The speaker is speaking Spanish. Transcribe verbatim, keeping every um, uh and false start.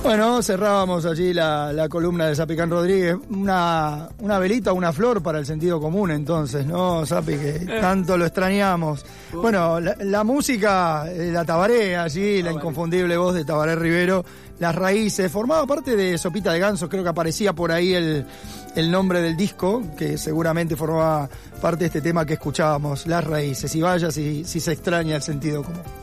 Bueno, cerrábamos allí la, la columna de Zapicán Rodríguez. Una, una velita, una flor para el sentido común, entonces, ¿no, Zapi? Que tanto lo extrañamos. Bueno, la, la música, la Tabaré allí, la inconfundible voz de Tabaré Rivero, Las Raíces, formaba parte de Sopita de Gansos, creo que aparecía por ahí el, el nombre del disco, que seguramente formaba parte de este tema que escuchábamos, Las Raíces. Y vaya si, si se extraña el sentido común.